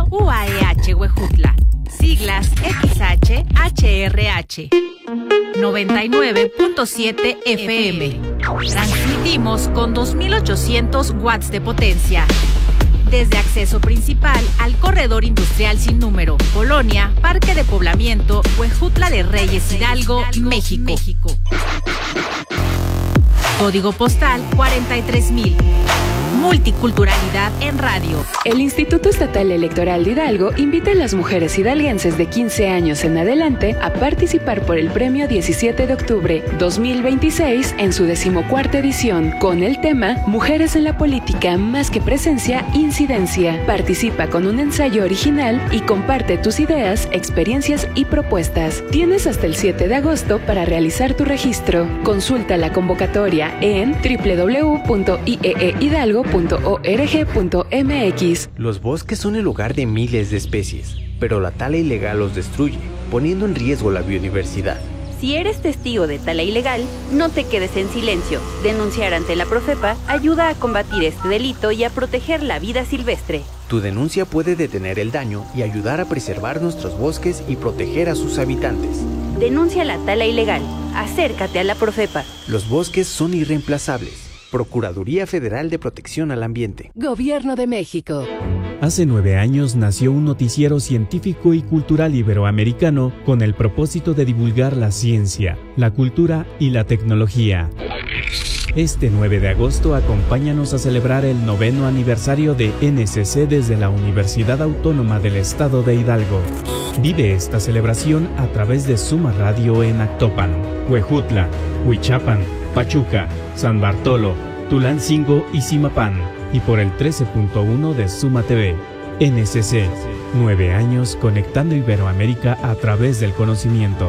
Radio UAEH Huejutla, siglas XHHRH, 99.7 FM. Transmitimos con 2.800 watts de potencia. Desde acceso principal al corredor industrial sin número, Colonia, Parque de Poblamiento, Huejutla de Reyes, Hidalgo, México. Código postal 43,000. Multiculturalidad en radio. El Instituto Estatal Electoral de Hidalgo invita a las mujeres hidalguenses de 15 años en adelante a participar por el premio 17 de octubre 2026 en su 14ª edición con el tema Mujeres en la política, más que presencia, incidencia. Participa con un ensayo original y comparte tus ideas, experiencias y propuestas. Tienes hasta el 7 de agosto para realizar tu registro. Consulta la convocatoria en www.ieehidalgo.org.mx. Los bosques son el hogar de miles de especies, pero la tala ilegal los destruye, poniendo en riesgo la biodiversidad. Si eres testigo de tala ilegal, no te quedes en silencio. Denunciar ante la Profepa ayuda a combatir este delito y a proteger la vida silvestre. Tu denuncia puede detener el daño y ayudar a preservar nuestros bosques y proteger a sus habitantes. Denuncia la tala ilegal. Acércate a la Profepa. Los bosques son irreemplazables. Procuraduría Federal de Protección al Ambiente. Gobierno de México. Hace 9 años nació un noticiero científico y cultural iberoamericano con el propósito de divulgar la ciencia, la cultura y la tecnología. Este 9 de agosto acompáñanos a celebrar el 9º aniversario de NCC desde la Universidad Autónoma del Estado de Hidalgo. Vive esta celebración a través de Suma Radio en Actopan, Huejutla, Huichapan, Pachuca, San Bartolo, Tulancingo y Zimapán, y por el 13.1 de Suma TV. NCC, 9 años conectando Iberoamérica a través del conocimiento.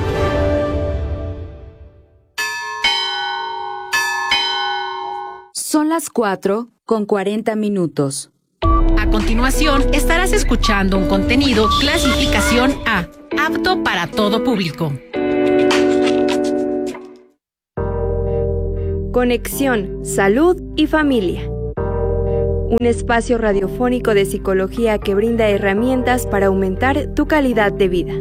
Son las 4:40. A continuación, estarás escuchando un contenido clasificación A, apto para todo público. Conexión, Salud y Familia. Un espacio radiofónico de psicología que brinda herramientas para aumentar tu calidad de vida.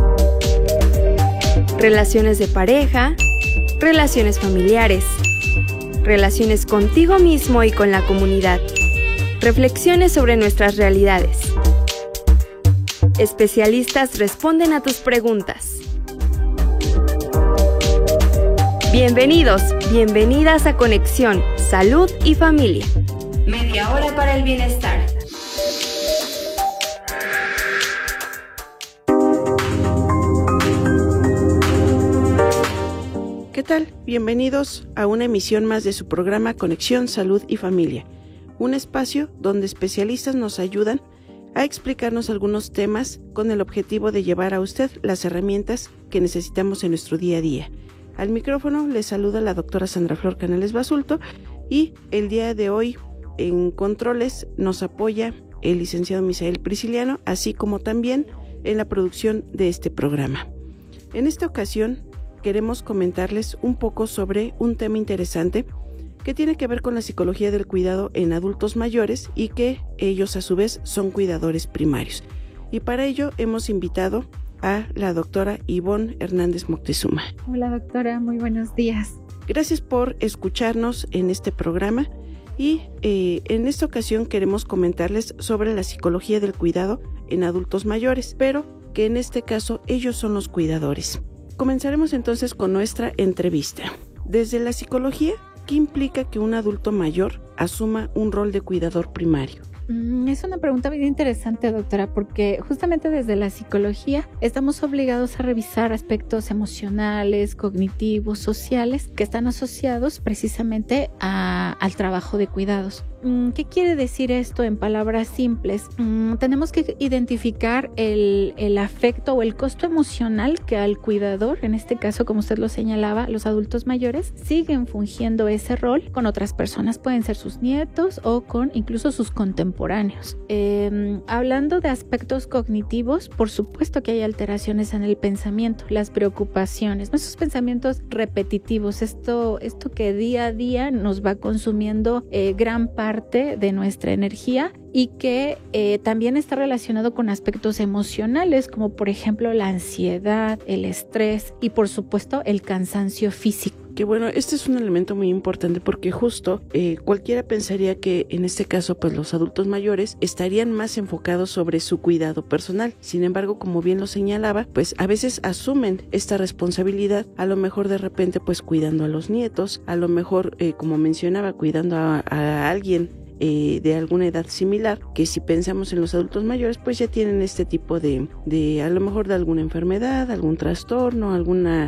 Relaciones de pareja, relaciones familiares, relaciones contigo mismo y con la comunidad. Reflexiones sobre nuestras realidades. Especialistas responden a tus preguntas. Bienvenidos, bienvenidas a Conexión, Salud y Familia. Media hora para el bienestar. ¿Qué tal? Bienvenidos a una emisión más de su programa Conexión, Salud y Familia. Un espacio donde especialistas nos ayudan a explicarnos algunos temas con el objetivo de llevar a usted las herramientas que necesitamos en nuestro día a día. Al micrófono les saluda la doctora Sandra Flor Canales Basulto y el día de hoy en controles nos apoya el licenciado Misael Prisciliano, así como también en la producción de este programa. En esta ocasión queremos comentarles un poco sobre un tema interesante que tiene que ver con la psicología del cuidado en adultos mayores y que ellos a su vez son cuidadores primarios. Y para ello hemos invitado a la doctora Ivonne Hernández Moctezuma. Hola doctora, muy buenos días. Gracias por escucharnos en este programa y en esta ocasión queremos comentarles sobre la psicología del cuidado en adultos mayores, pero que en este caso ellos son los cuidadores. Comenzaremos entonces con nuestra entrevista. Desde la psicología, ¿qué implica que un adulto mayor asuma un rol de cuidador primario? Es una pregunta bien interesante, doctora, porque justamente desde la psicología estamos obligados a revisar aspectos emocionales, cognitivos, sociales que están asociados precisamente al trabajo de cuidados. ¿Qué quiere decir esto en palabras simples? Tenemos que identificar el afecto o el costo emocional que al cuidador, en este caso, como usted lo señalaba, los adultos mayores siguen fungiendo ese rol con otras personas, pueden ser sus nietos o con incluso sus contemporáneos. Hablando de aspectos cognitivos, por supuesto que hay alteraciones en el pensamiento, las preocupaciones, esos pensamientos repetitivos, esto que día a día nos va consumiendo gran parte parte de nuestra energía y que también está relacionado con aspectos emocionales, como por ejemplo la ansiedad, el estrés y por supuesto el cansancio físico. Que bueno, este es un elemento muy importante porque justo cualquiera pensaría que en este caso pues los adultos mayores estarían más enfocados sobre su cuidado personal. Sin embargo, como bien lo señalaba, pues a veces asumen esta responsabilidad, a lo mejor de repente pues cuidando a los nietos, a lo mejor como mencionaba, cuidando a alguien de alguna edad similar, que si pensamos en los adultos mayores pues ya tienen este tipo de a lo mejor de alguna enfermedad, algún trastorno, alguna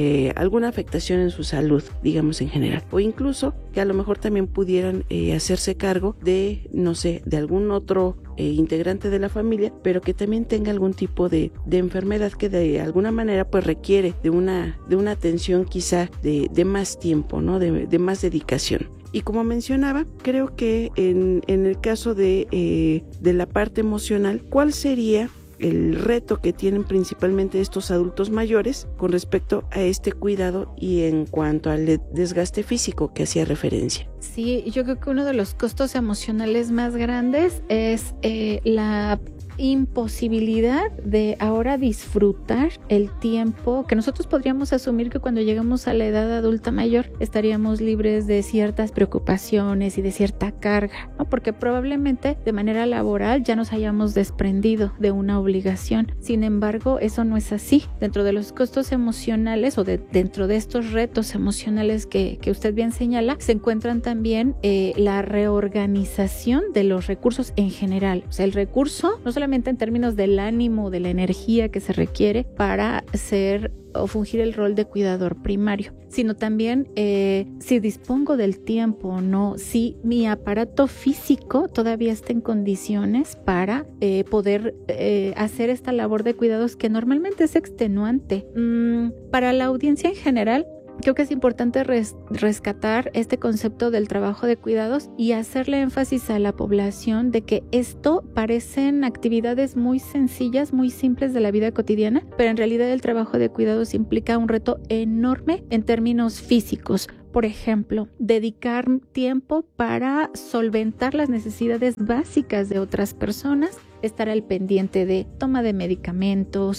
afectación en su salud, digamos en general, o incluso que a lo mejor también pudieran hacerse cargo de, no sé, de algún otro integrante de la familia, pero que también tenga algún tipo de enfermedad que de alguna manera pues requiere de una atención quizá de más tiempo, ¿no? De más dedicación. Y como mencionaba, creo que en el caso de la parte emocional, ¿cuál sería el reto que tienen principalmente estos adultos mayores con respecto a este cuidado y en cuanto al desgaste físico que hacía referencia? Sí, yo creo que uno de los costos emocionales más grandes es la imposibilidad de ahora disfrutar el tiempo que nosotros podríamos asumir que cuando llegamos a la edad adulta mayor estaríamos libres de ciertas preocupaciones y de cierta carga, ¿no? Porque probablemente de manera laboral ya nos hayamos desprendido de una obligación. Sin embargo, eso no es así. Dentro de los costos emocionales o dentro de estos retos emocionales que usted bien señala, se encuentran también la reorganización de los recursos en general. O sea, el recurso no solamente en términos del ánimo, de la energía que se requiere para ser o fungir el rol de cuidador primario, sino también si dispongo del tiempo o no, si mi aparato físico todavía está en condiciones para poder hacer esta labor de cuidados que normalmente es extenuante. Para la audiencia en general, creo que es importante rescatar este concepto del trabajo de cuidados y hacerle énfasis a la población de que esto parecen actividades muy sencillas, muy simples de la vida cotidiana, pero en realidad el trabajo de cuidados implica un reto enorme en términos físicos. Por ejemplo, dedicar tiempo para solventar las necesidades básicas de otras personas, estar al pendiente de toma de medicamentos,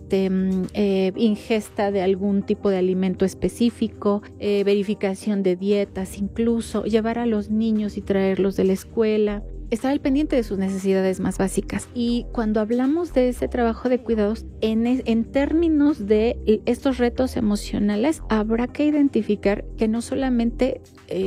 ingesta de algún tipo de alimento específico, verificación de dietas, incluso llevar a los niños y traerlos de la escuela. Estar al pendiente de sus necesidades más básicas. Y cuando hablamos de ese trabajo de cuidados, en términos de estos retos emocionales, habrá que identificar que no solamente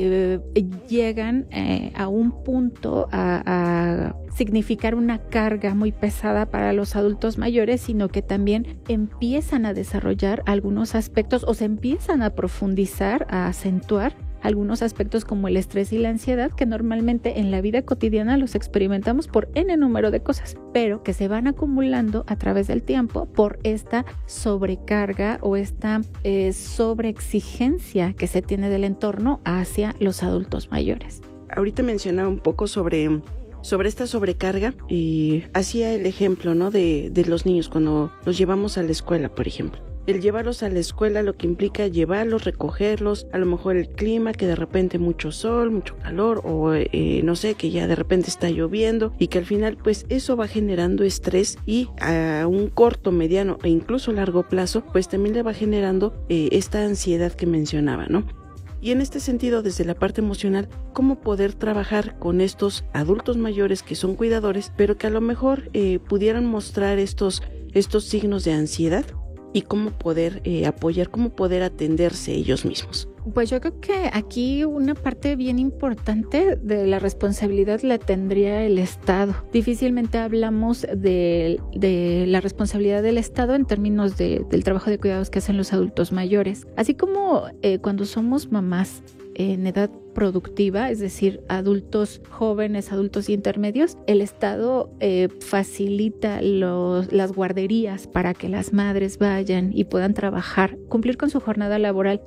llegan a un punto a significar una carga muy pesada para los adultos mayores, sino que también empiezan a desarrollar algunos aspectos o se empiezan a profundizar, a acentuar algunos aspectos como el estrés y la ansiedad que normalmente en la vida cotidiana los experimentamos por n número de cosas, pero que se van acumulando a través del tiempo por esta sobrecarga o esta sobreexigencia que se tiene del entorno hacia los adultos mayores. Ahorita mencionaba un poco sobre esta sobrecarga y hacía el ejemplo, ¿no? de los niños cuando los llevamos a la escuela, por ejemplo. El llevarlos a la escuela lo que implica llevarlos, recogerlos, a lo mejor el clima, que de repente mucho sol, mucho calor o no sé, que ya de repente está lloviendo y que al final pues eso va generando estrés y a un corto, mediano e incluso largo plazo pues también le va generando esta ansiedad que mencionaba, ¿no? Y en este sentido, desde la parte emocional, ¿cómo poder trabajar con estos adultos mayores que son cuidadores, pero que a lo mejor pudieran mostrar estos signos de ansiedad? Y cómo poder apoyar, cómo poder atenderse ellos mismos. Pues yo creo que aquí una parte bien importante de la responsabilidad la tendría el Estado. Difícilmente hablamos de la responsabilidad del Estado en términos del trabajo de cuidados que hacen los adultos mayores. Así como cuando somos mamás en edad productiva, es decir, adultos jóvenes, adultos intermedios, el Estado facilita las guarderías para que las madres vayan y puedan trabajar, cumplir con su jornada laboral,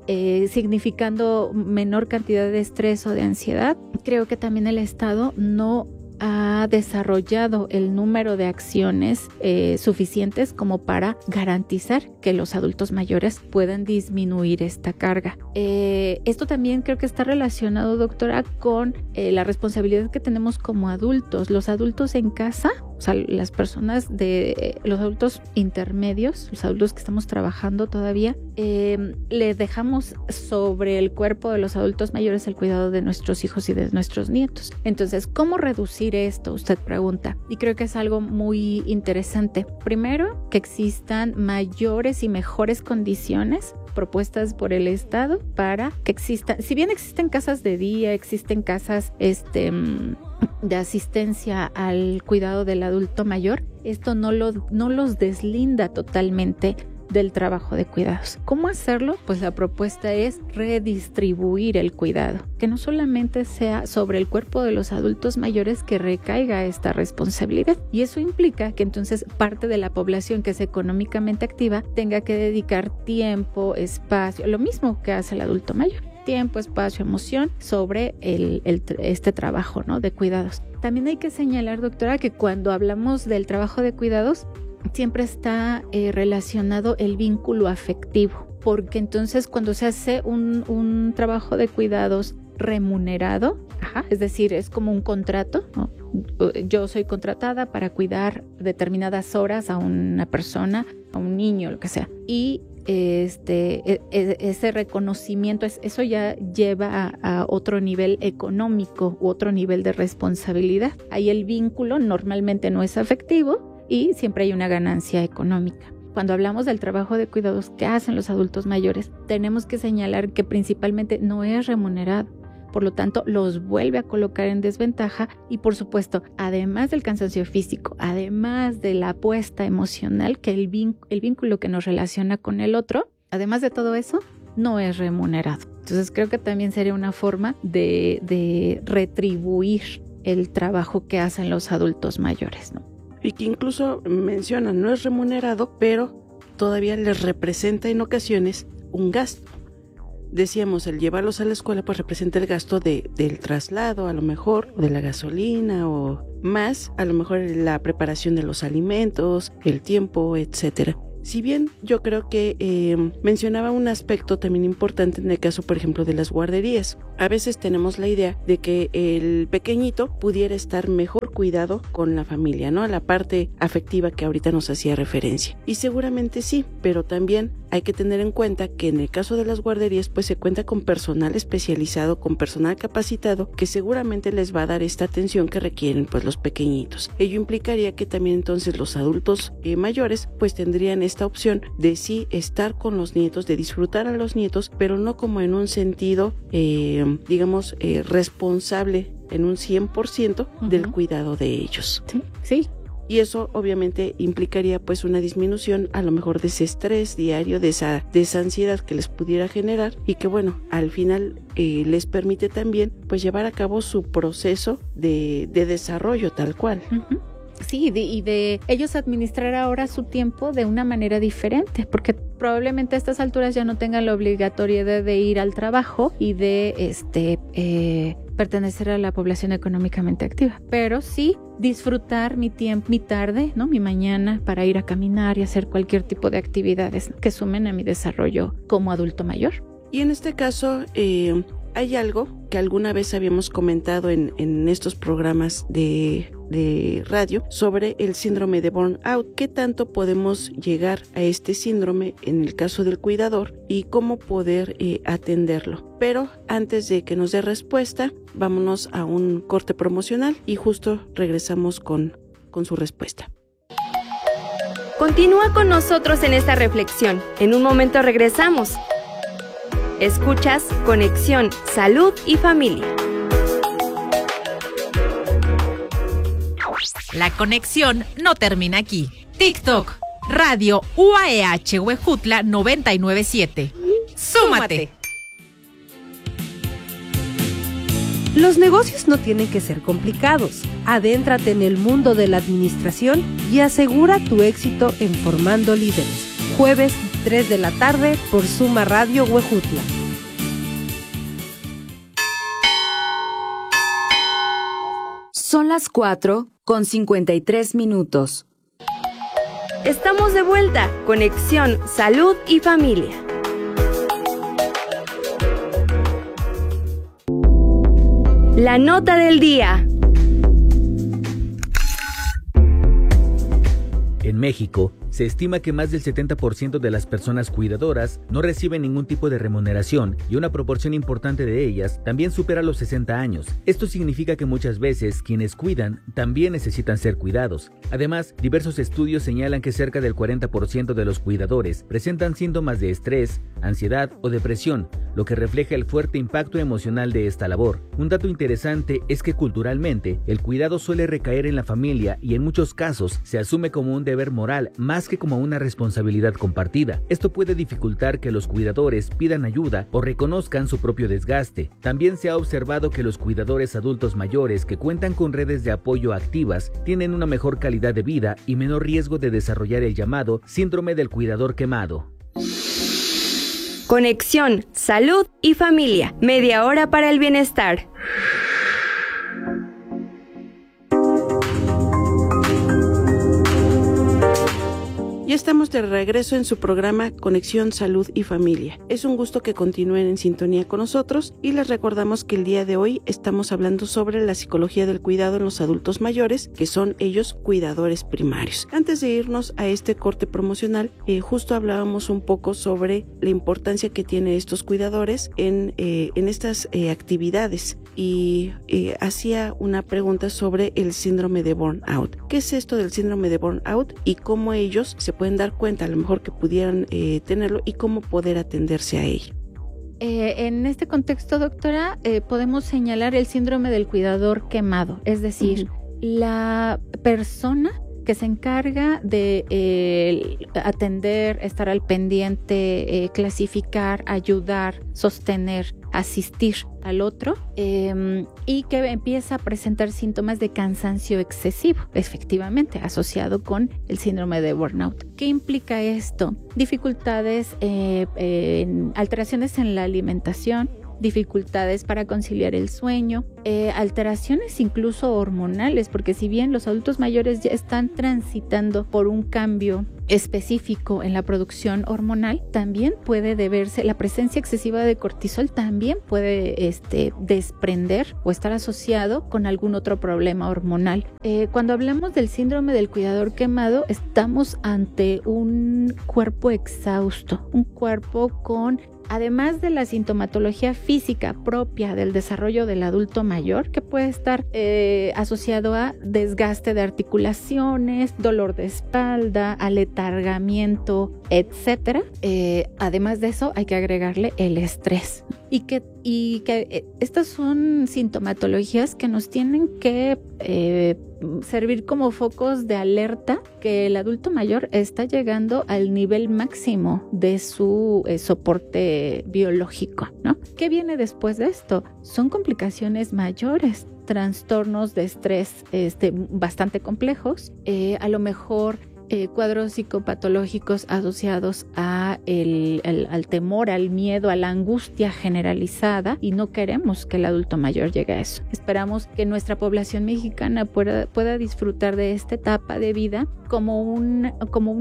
significando menor cantidad de estrés o de ansiedad. Creo que también el Estado no ha desarrollado el número de acciones suficientes como para garantizar que los adultos mayores puedan disminuir esta carga. Esto también creo que está relacionado, doctora, con la responsabilidad que tenemos como adultos. Los adultos en casa, o sea, los adultos intermedios, los adultos que estamos trabajando todavía, le dejamos sobre el cuerpo de los adultos mayores el cuidado de nuestros hijos y de nuestros nietos. Entonces, ¿cómo reducir esto? Usted pregunta. Y creo que es algo muy interesante. Primero, que existan mayores y mejores condiciones propuestas por el Estado para que existan, si bien existen casas de día, existen casas de asistencia al cuidado del adulto mayor, esto no los deslinda totalmente del trabajo de cuidados. ¿Cómo hacerlo? Pues la propuesta es redistribuir el cuidado, que no solamente sea sobre el cuerpo de los adultos mayores que recaiga esta responsabilidad. Y eso implica que entonces parte de la población que es económicamente activa tenga que dedicar tiempo, espacio, lo mismo que hace el adulto mayor. Tiempo, espacio, emoción sobre este trabajo, ¿no?, de cuidados. También hay que señalar, doctora, que cuando hablamos del trabajo de cuidados, siempre está relacionado el vínculo afectivo, porque entonces cuando se hace un trabajo de cuidados remunerado, es decir, es como un contrato, ¿no? Yo soy contratada para cuidar determinadas horas a una persona, a un niño, lo que sea, y ese reconocimiento, eso ya lleva a otro nivel económico u otro nivel de responsabilidad. Ahí el vínculo normalmente no es afectivo y siempre hay una ganancia económica. Cuando hablamos del trabajo de cuidados que hacen los adultos mayores, tenemos que señalar que principalmente no es remunerado. Por lo tanto, los vuelve a colocar en desventaja y, por supuesto, además del cansancio físico, además de la apuesta emocional, que el vínculo que nos relaciona con el otro, además de todo eso, no es remunerado. Entonces, creo que también sería una forma de retribuir el trabajo que hacen los adultos mayores, ¿no? Y que incluso mencionan, no es remunerado, pero todavía les representa en ocasiones un gasto. Decíamos, el llevarlos a la escuela pues representa el gasto del traslado, a lo mejor, de la gasolina o más, a lo mejor la preparación de los alimentos, el tiempo, etcétera. Si bien yo creo que mencionaba un aspecto también importante en el caso, por ejemplo, de las guarderías. A veces tenemos la idea de que el pequeñito pudiera estar mejor cuidado con la familia, ¿no? La parte afectiva que ahorita nos hacía referencia. Y seguramente sí, pero también hay que tener en cuenta que en el caso de las guarderías pues se cuenta con personal especializado, con personal capacitado que seguramente les va a dar esta atención que requieren pues los pequeñitos. Ello implicaría que también entonces los adultos mayores pues tendrían esta opción de sí estar con los nietos, de disfrutar a los nietos, pero no como en un sentido responsable en un 100% del cuidado de ellos. Sí. Y eso obviamente implicaría pues una disminución a lo mejor de ese estrés diario, de esa ansiedad que les pudiera generar y que bueno, al final les permite también pues llevar a cabo su proceso de desarrollo tal cual. Sí, y de ellos administrar ahora su tiempo de una manera diferente, porque probablemente a estas alturas ya no tengan la obligatoriedad de ir al trabajo y de pertenecer a la población económicamente activa, pero sí disfrutar mi tiempo, mi tarde, ¿no? Mi mañana para ir a caminar y hacer cualquier tipo de actividades que sumen a mi desarrollo como adulto mayor. Y en este caso hay algo que alguna vez habíamos comentado en estos programas de radio sobre el síndrome de burnout. ¿Qué tanto podemos llegar a este síndrome en el caso del cuidador y cómo poder atenderlo? Pero antes de que nos dé respuesta, vámonos a un corte promocional y justo regresamos con su respuesta. Continúa con nosotros en esta reflexión. En un momento regresamos. Escuchas Conexión, Salud y Familia. La conexión no termina aquí. TikTok, Radio UAEH Huejutla 997. ¡Súmate! Los negocios no tienen que ser complicados. Adéntrate en el mundo de la administración y asegura tu éxito en Formando Líderes. Jueves 3 de la tarde por Suma Radio Huejutla. las 4:53. Estamos de vuelta. Conexión Salud y Familia. La nota del día. En México, se estima que más del 70% de las personas cuidadoras no reciben ningún tipo de remuneración y una proporción importante de ellas también supera los 60 años. Esto significa que muchas veces quienes cuidan también necesitan ser cuidados. Además, diversos estudios señalan que cerca del 40% de los cuidadores presentan síntomas de estrés, ansiedad o depresión, lo que refleja el fuerte impacto emocional de esta labor. Un dato interesante es que culturalmente el cuidado suele recaer en la familia y en muchos casos se asume como un deber moral más que como una responsabilidad compartida. Esto puede dificultar que los cuidadores pidan ayuda o reconozcan su propio desgaste. También se ha observado que los cuidadores adultos mayores que cuentan con redes de apoyo activas tienen una mejor calidad de vida y menor riesgo de desarrollar el llamado síndrome del cuidador quemado. Conexión Salud y Familia. Media hora para el bienestar. Ya estamos de regreso en su programa Conexión Salud y Familia. Es un gusto que continúen en sintonía con nosotros y les recordamos que el día de hoy estamos hablando sobre la psicología del cuidado en los adultos mayores, que son ellos cuidadores primarios. Antes de irnos a este corte promocional, justo hablábamos un poco sobre la importancia que tienen estos cuidadores en estas actividades y hacía una pregunta sobre el síndrome de burnout. ¿Qué es esto del síndrome de burnout y cómo ellos se pueden dar cuenta a lo mejor que pudieran tenerlo y cómo poder atenderse a ello? En este contexto, doctora, podemos señalar el síndrome del cuidador quemado, es decir, la persona que se encarga de atender, estar al pendiente, clasificar, ayudar, sostener, asistir al otro y que empieza a presentar síntomas de cansancio excesivo, efectivamente, asociado con el síndrome de burnout. ¿Qué implica esto? Dificultades, alteraciones en la alimentación, dificultades para conciliar el sueño, alteraciones incluso hormonales, porque si bien los adultos mayores ya están transitando por un cambio específico en la producción hormonal, también puede deberse, la presencia excesiva de cortisol también puede desprender o estar asociado con algún otro problema hormonal. Cuando hablamos del síndrome del cuidador quemado, estamos ante un cuerpo exhausto, un cuerpo con, además de la sintomatología física propia del desarrollo del adulto mayor, que puede estar asociado a desgaste de articulaciones, dolor de espalda, aletargamiento, etc. Además de eso, hay que agregarle el estrés. Y que estas son sintomatologías que nos tienen que servir como focos de alerta que el adulto mayor está llegando al nivel máximo de su soporte biológico, ¿no? ¿Qué viene después de esto? Son complicaciones mayores, trastornos de estrés bastante complejos, a lo mejor cuadros psicopatológicos asociados al temor, al miedo, a la angustia generalizada, y no queremos que el adulto mayor llegue a eso. Esperamos que nuestra población mexicana pueda disfrutar de esta etapa de vida como una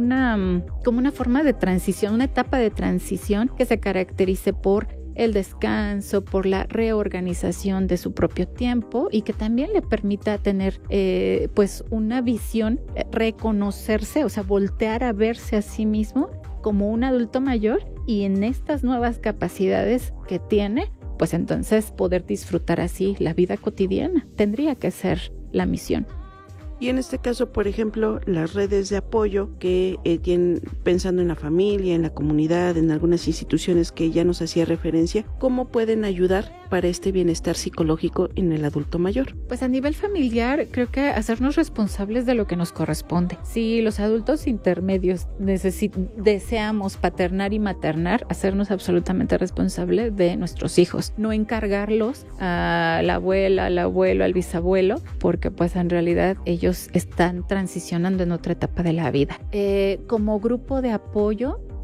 forma de transición, una etapa de transición que se caracterice por el descanso, por la reorganización de su propio tiempo y que también le permita tener pues una visión, reconocerse, o sea, voltear a verse a sí mismo como un adulto mayor y en estas nuevas capacidades que tiene, pues entonces poder disfrutar así la vida cotidiana. Tendría que ser la misión. Y en este caso, por ejemplo, las redes de apoyo que tienen, pensando en la familia, en la comunidad, en algunas instituciones que ya nos hacía referencia, ¿cómo pueden ayudar para este bienestar psicológico en el adulto mayor? Pues a nivel familiar, creo que hacernos responsables de lo que nos corresponde. Si los adultos intermedios deseamos paternar y maternar, hacernos absolutamente responsables de nuestros hijos, no encargarlos a la abuela, al abuelo, al bisabuelo, porque pues en realidad ellos están transicionando en otra etapa de la vida. Como grupo de apoyo,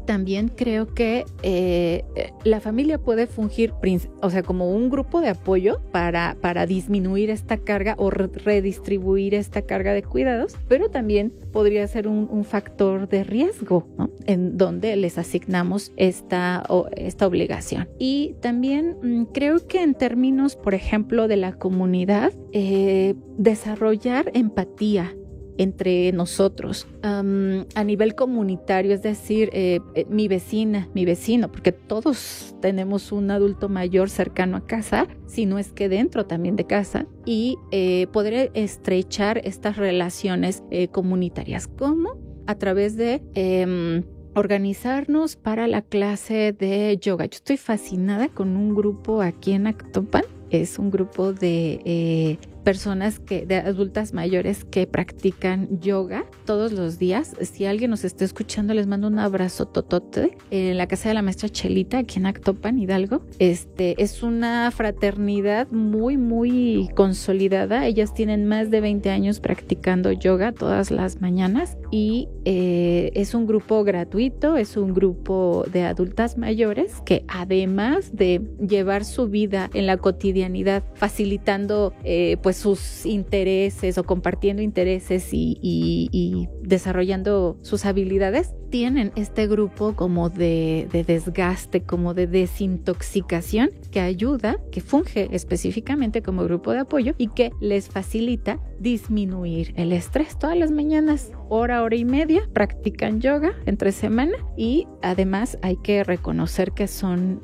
también creo que la familia puede fungir, como un grupo de apoyo para disminuir esta carga o redistribuir esta carga de cuidados, pero también podría ser un factor de riesgo, ¿no? En donde les asignamos esta obligación. Y también creo que en términos, por ejemplo, de la comunidad, desarrollar empatía entre nosotros a nivel comunitario, es decir, mi vecina, mi vecino, porque todos tenemos un adulto mayor cercano a casa, si no es que dentro también de casa, y poder estrechar estas relaciones comunitarias. ¿Cómo? A través de organizarnos para la clase de yoga. Yo estoy fascinada con un grupo aquí en Actopan. Es un grupo de personas de adultas mayores que practican yoga todos los días. Si alguien nos está escuchando, les mando un abrazo totote en la casa de la maestra Chelita, aquí en Actopan, Hidalgo. Es una fraternidad muy, muy consolidada. Ellas tienen más de 20 años practicando yoga todas las mañanas y es un grupo gratuito, es un grupo de adultas mayores que, además de llevar su vida en la cotidianidad, facilitando pues sus intereses o compartiendo intereses y desarrollando sus habilidades, tienen este grupo como de desgaste, como de desintoxicación, que ayuda, que funge específicamente como grupo de apoyo y que les facilita disminuir el estrés. Todas las mañanas, hora y media, practican yoga entre semana y además hay que reconocer que son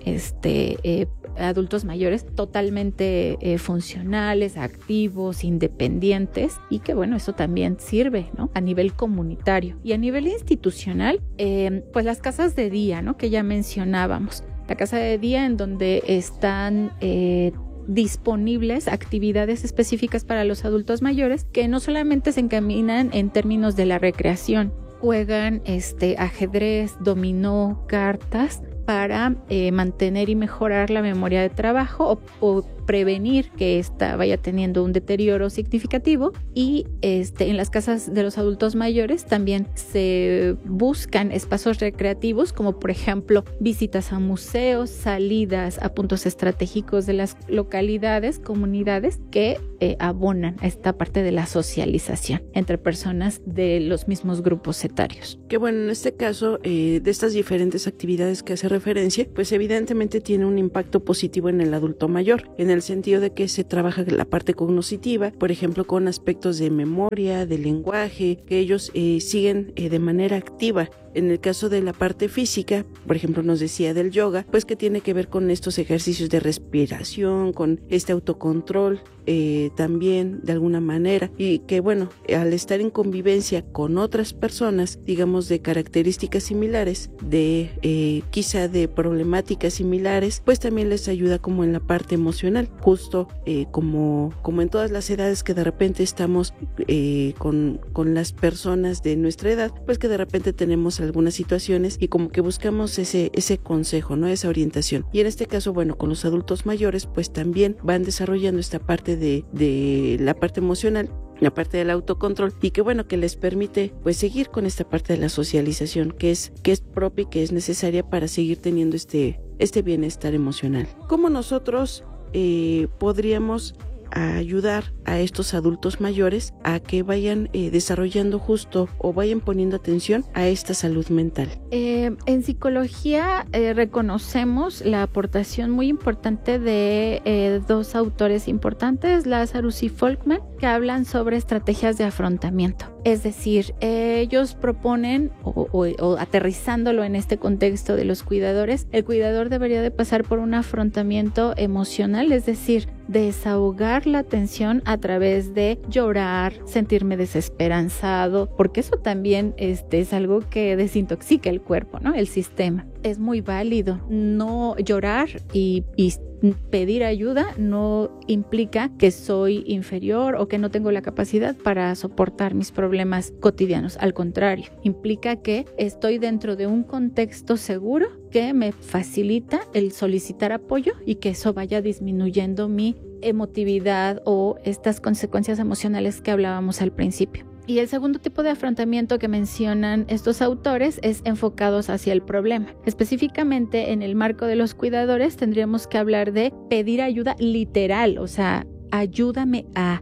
adultos mayores totalmente funcionales, activos, independientes y que bueno, eso también sirve, ¿no? A nivel comunitario y a nivel institucional, pues las casas de día, ¿no? Que ya mencionábamos. La casa de día en donde están disponibles actividades específicas para los adultos mayores que no solamente se encaminan en términos de la recreación, juegan ajedrez, dominó, cartas para mantener y mejorar la memoria de trabajo o prevenir que ésta vaya teniendo un deterioro significativo. Y en las casas de los adultos mayores también se buscan espacios recreativos como por ejemplo visitas a museos, salidas a puntos estratégicos de las localidades, comunidades que abonan a esta parte de la socialización entre personas de los mismos grupos etarios. Que bueno, en este caso de estas diferentes actividades que hace referencia, pues evidentemente tiene un impacto positivo en el adulto mayor, en el sentido de que se trabaja la parte cognitiva, por ejemplo, con aspectos de memoria, de lenguaje, que ellos siguen de manera activa. En el caso de la parte física, por ejemplo, nos decía del yoga, pues que tiene que ver con estos ejercicios de respiración, con este autocontrol también de alguna manera, y que bueno, al estar en convivencia con otras personas, digamos de características similares, de quizá de problemáticas similares, pues también les ayuda como en la parte emocional, justo como en todas las edades que de repente estamos con las personas de nuestra edad, pues que de repente tenemos algunas situaciones y como que buscamos ese consejo, ¿no? Esa orientación. Y en este caso, bueno, con los adultos mayores, pues también van desarrollando esta parte de la parte emocional, la parte del autocontrol, y que bueno, que les permite pues seguir con esta parte de la socialización que es propia y que es necesaria para seguir teniendo este bienestar emocional. ¿Cómo nosotros podríamos ayudar a estos adultos mayores a que vayan desarrollando justo o vayan poniendo atención a esta salud mental? En psicología reconocemos la aportación muy importante de dos autores importantes, Lazarus y Folkman, que hablan sobre estrategias de afrontamiento. Es decir, ellos proponen, o aterrizándolo en este contexto de los cuidadores, el cuidador debería de pasar por un afrontamiento emocional, es decir, desahogar la tensión a través de llorar, sentirme desesperanzado, porque eso también es algo que desintoxica el cuerpo, ¿no? El sistema. Es muy válido no llorar y pedir ayuda no implica que soy inferior o que no tengo la capacidad para soportar mis problemas cotidianos. Al contrario, implica que estoy dentro de un contexto seguro que me facilita el solicitar apoyo y que eso vaya disminuyendo mi emotividad o estas consecuencias emocionales que hablábamos al principio. Y el segundo tipo de afrontamiento que mencionan estos autores es enfocados hacia el problema. Específicamente en el marco de los cuidadores tendríamos que hablar de pedir ayuda literal, o sea, ayúdame a...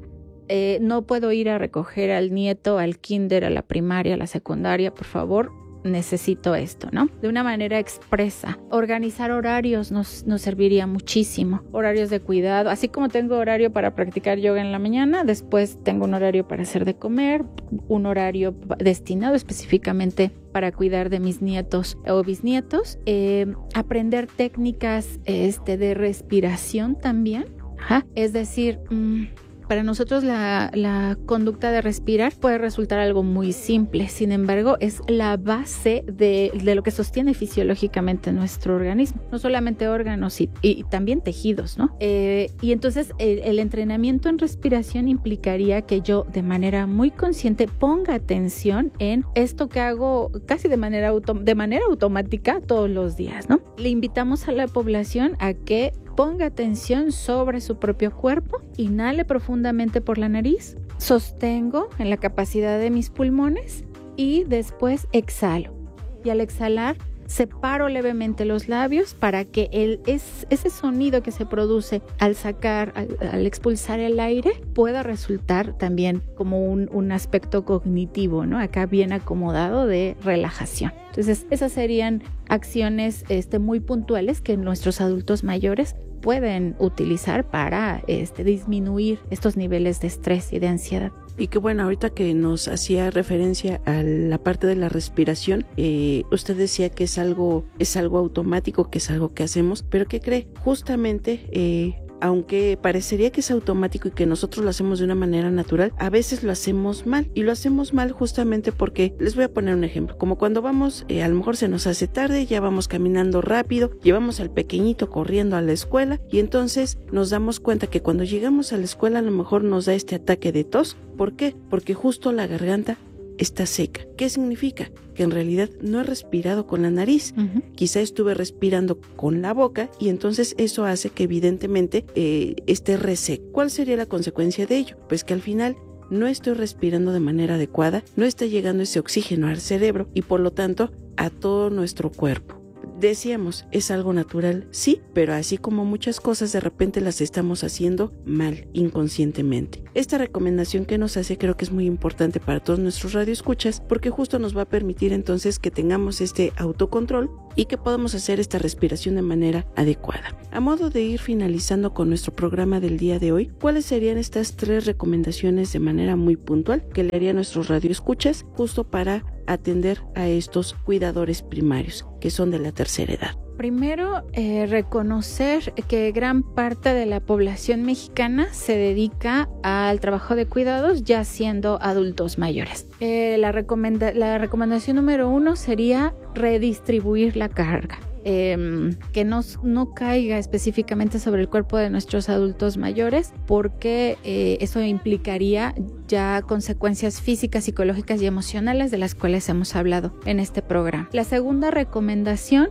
no puedo ir a recoger al nieto, al kinder, a la primaria, a la secundaria, por favor, necesito esto, ¿no? De una manera expresa. Organizar horarios nos serviría muchísimo. Horarios de cuidado. Así como tengo horario para practicar yoga en la mañana, después tengo un horario para hacer de comer, un horario destinado específicamente para cuidar de mis nietos o bisnietos. Aprender técnicas de respiración también. Es decir, para nosotros la conducta de respirar puede resultar algo muy simple, sin embargo es la base de lo que sostiene fisiológicamente nuestro organismo, no solamente órganos y también tejidos, ¿no? Y entonces el entrenamiento en respiración implicaría que yo de manera muy consciente ponga atención en esto que hago casi de manera automática todos los días, ¿no? Le invitamos a la población a que ponga atención sobre su propio cuerpo, inhale profundamente por la nariz, sostengo en la capacidad de mis pulmones y después exhalo. Y al exhalar, separo levemente los labios para que ese sonido que se produce al sacar, al expulsar el aire, pueda resultar también como un aspecto cognitivo, ¿no? Acá bien acomodado de relajación. Entonces, esas serían acciones muy puntuales que nuestros adultos mayores pueden utilizar para disminuir estos niveles de estrés y de ansiedad. Y que bueno, ahorita que nos hacía referencia a la parte de la respiración, usted decía que es algo automático, que es algo que hacemos, pero ¿qué cree? Justamente, aunque parecería que es automático y que nosotros lo hacemos de una manera natural, a veces lo hacemos mal. Y lo hacemos mal justamente porque, les voy a poner un ejemplo, como cuando vamos, a lo mejor se nos hace tarde, ya vamos caminando rápido, llevamos al pequeñito corriendo a la escuela y entonces nos damos cuenta que cuando llegamos a la escuela a lo mejor nos da este ataque de tos. ¿Por qué? Porque justo la garganta está seca. ¿Qué significa? Que en realidad no he respirado con la nariz. Quizá estuve respirando con la boca y entonces eso hace que evidentemente esté reseco. ¿Cuál sería la consecuencia de ello? Pues que al final no estoy respirando de manera adecuada, no está llegando ese oxígeno al cerebro y por lo tanto a todo nuestro cuerpo. Decíamos, es algo natural, sí, pero así como muchas cosas de repente las estamos haciendo mal, inconscientemente. Esta recomendación que nos hace creo que es muy importante para todos nuestros radioescuchas porque justo nos va a permitir entonces que tengamos este autocontrol y que podamos hacer esta respiración de manera adecuada. A modo de ir finalizando con nuestro programa del día de hoy, ¿cuáles serían estas 3 recomendaciones de manera muy puntual que le harían nuestros radioescuchas justo para atender a estos cuidadores primarios que son de la tercera edad? Primero, reconocer que gran parte de la población mexicana se dedica al trabajo de cuidados ya siendo adultos mayores. La recomendación número 1 sería redistribuir la carga. Que no caiga específicamente sobre el cuerpo de nuestros adultos mayores porque eso implicaría ya consecuencias físicas, psicológicas y emocionales de las cuales hemos hablado en este programa. La segunda recomendación,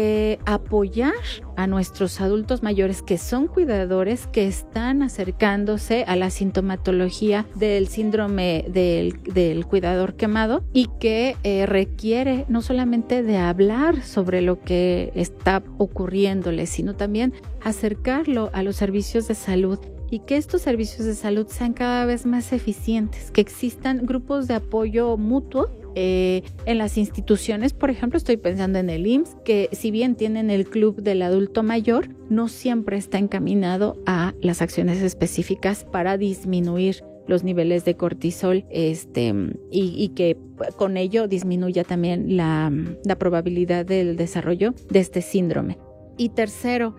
apoyar a nuestros adultos mayores que son cuidadores, que están acercándose a la sintomatología del síndrome del cuidador quemado y que requiere no solamente de hablar sobre lo que está ocurriéndole, sino también acercarlo a los servicios de salud y que estos servicios de salud sean cada vez más eficientes, que existan grupos de apoyo mutuo en las instituciones. Por ejemplo, estoy pensando en el IMSS, que si bien tienen el club del adulto mayor, no siempre está encaminado a las acciones específicas para disminuir los niveles de cortisol y que con ello disminuya también la probabilidad del desarrollo de este síndrome. Y tercero,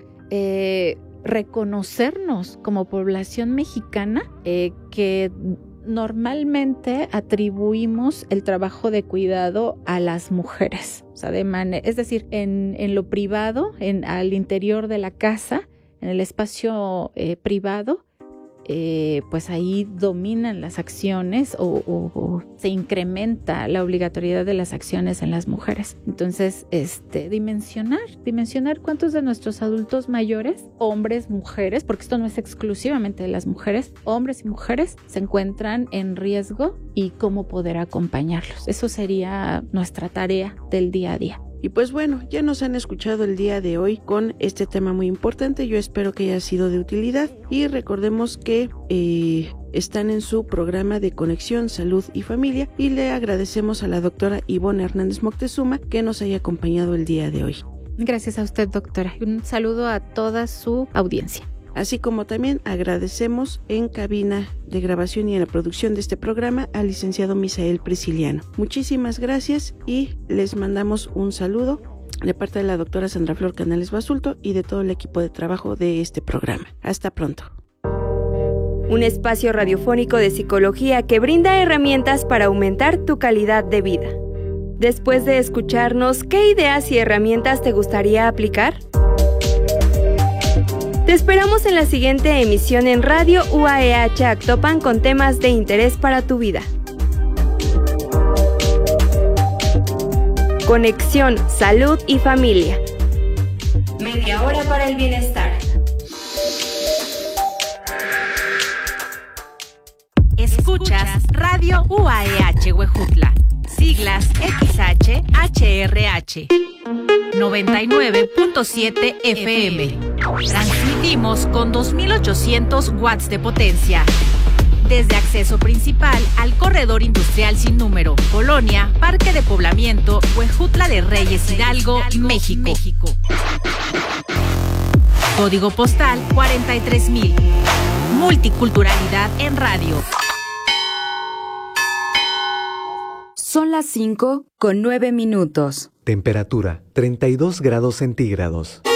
reconocernos como población mexicana que normalmente atribuimos el trabajo de cuidado a las mujeres, o sea, es decir, en lo privado, al interior de la casa, en el espacio privado, pues ahí dominan las acciones o se incrementa la obligatoriedad de las acciones en las mujeres. Entonces, dimensionar cuántos de nuestros adultos mayores, hombres, mujeres, porque esto no es exclusivamente de las mujeres, hombres y mujeres se encuentran en riesgo y cómo poder acompañarlos. Eso sería nuestra tarea del día a día. Y pues bueno, ya nos han escuchado el día de hoy con este tema muy importante. Yo espero que haya sido de utilidad y recordemos que están en su programa de Conexión Salud y Familia y le agradecemos a la doctora Ivonne Hernández Moctezuma que nos haya acompañado el día de hoy. Gracias a usted, doctora. Un saludo a toda su audiencia. Así como también agradecemos en cabina de grabación y en la producción de este programa al licenciado Misael Prisciliano. Muchísimas gracias y les mandamos un saludo de parte de la doctora Sandra Flor Canales Basulto y de todo el equipo de trabajo de este programa. Hasta pronto. Un espacio radiofónico de psicología que brinda herramientas para aumentar tu calidad de vida. Después de escucharnos, ¿qué ideas y herramientas te gustaría aplicar? Te esperamos en la siguiente emisión en Radio UAEH Actopan con temas de interés para tu vida. Conexión, Salud y Familia. Media hora para el bienestar. Escuchas Radio UAEH Huejutla. Siglas XHHRH 99.7 FM. Transmitimos con 2800 watts de potencia. Desde acceso principal al corredor industrial sin número, Colonia, Parque de Poblamiento, Huejutla de Reyes, Hidalgo, México. Código postal 43000. Multiculturalidad en radio. Son las 5:09. Temperatura 32 grados centígrados.